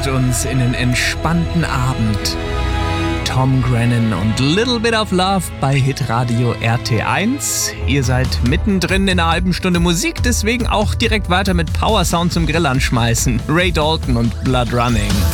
entführt uns in den entspannten Abend. Tom Grennan und Little Bit of Love bei Hitradio RT1. Ihr seid mittendrin in einer halben Stunde Musik, deswegen auch direkt weiter mit Power Sound zum Grill anschmeißen. Ray Dalton und Blood Running.